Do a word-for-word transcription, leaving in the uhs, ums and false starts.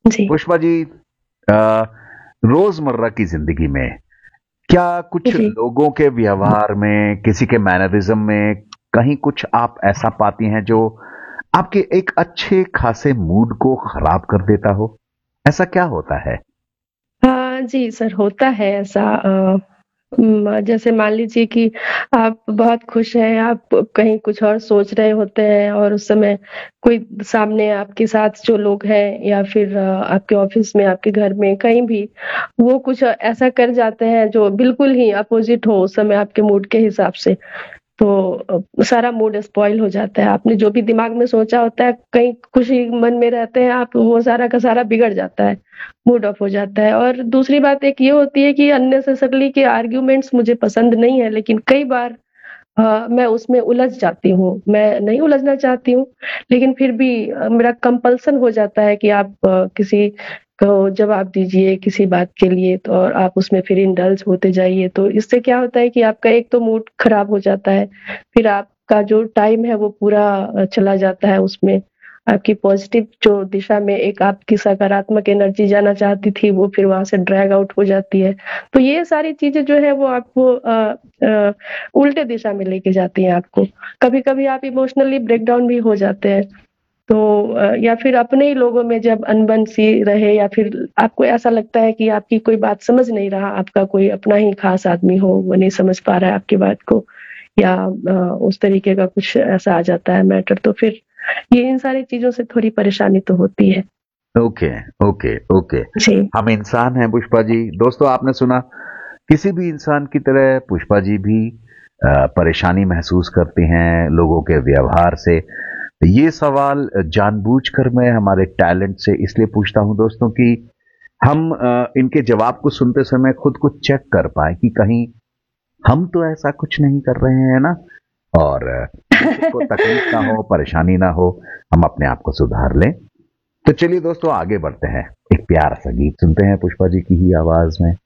जी, पुष्पा जी, अ, रोजमर्रा की जिंदगी में क्या कुछ जी। लोगों के व्यवहार में, किसी के मैनरिज्म में कहीं कुछ आप ऐसा पाती हैं जो आपके एक अच्छे खासे मूड को खराब कर देता हो? ऐसा क्या होता है? हाँ जी, सर होता है ऐसा अ, उम, जैसे मान लीजिए कि आप बहुत खुश हैं, आप कहीं कुछ और सोच रहे होते हैं और उस समय कोई सामने आपके साथ जो लोग हैं या फिर अ, आपके ऑफ़िस में, आपके घर में, कहीं भी, वो कुछ ऐसा कर जाते हैं जो बिल्कुल ही अपोज़िट हो उस समय आपके मूड के हिसाब से। तो अ, सारा मूड स्पॉइल हो जाता है। आपने जो भी दिमाग में सोचा होता है, कहीं खुशी मन में रहते हैं आप, वो सारा का सारा बिगड़ जाता है, मूड ऑफ हो जाता है। और दूसरी बात एक ये होती है कि अननेसेसरीली के आर्ग्यूमेंट्स मुझे पसंद नहीं है, लेकिन कई बार अ, मैं उसमें उलझ जाती हूँ। मैं नहीं उलझना चाहती हूँ, लेकिन फिर भी अ, मेरा कंपल्सन हो जाता है कि आप अ, किसी को जवाब दीजिए किसी बात के लिए तो और आप उसमें फिर इंडल्ज होते जाइए। तो इससे क्या होता है कि आपका एक तो मूड खराब हो जाता है, फिर आपका जो टाइम है वो पूरा अ, चला जाता है उसमें। आपकी पॉज़िटिव जो दिशा में एक आपकी सकारात्मक एनर्जी जाना चाहती थी, वो फिर वहाँ से ड्रैग आउट हो जाती है। तो ये सारी चीज़ें जो है वो आपको अ अ, उल्टे दिशा में लेके जाती हैं आपको। कभी-कभी आप इमोशनली ब्रेकडाउन भी हो जाते हैं। तो अ, या फिर अपने ही लोगों में जब अनबन सी रहे या फिर आपको ऐसा लगता है कि आपकी कोई बात समझ नहीं रहा, आपका कोई अपना ही ख़ास आदमी हो, वो नहीं समझ पा रहा है आपकी बात को या अ, उस तरीके का कुछ ऐसा आ जाता है मैटर तो फिर ये इन सारी चीज़ों से थोड़ी परेशानी तो होती है। Okay, okay, okay. जी, हम इंसान हैं पुष्पा जी। दोस्तों, आपने सुना, किसी भी इंसान की तरह पुष्पा जी भी अ, परेशानी महसूस करती हैं लोगों के व्यवहार से। ये सवाल जानबूझकर मैं हमारे टैलेंट से इसलिए पूछता हूं दोस्तों कि हम अ, इनके जवाब को सुनते समय खुद को चेक कर पाए कि कहीं हम तो ऐसा कुछ नहीं कर रहे हैं ना, और अ, किसी को तकलीफ ना हो, परेशानी ना हो, हम अपने आप को सुधार लें। तो चलिए दोस्तों, आगे बढ़ते हैं। एक प्यारा सा गीत सुनते हैं पुष्पा जी की ही आवाज में।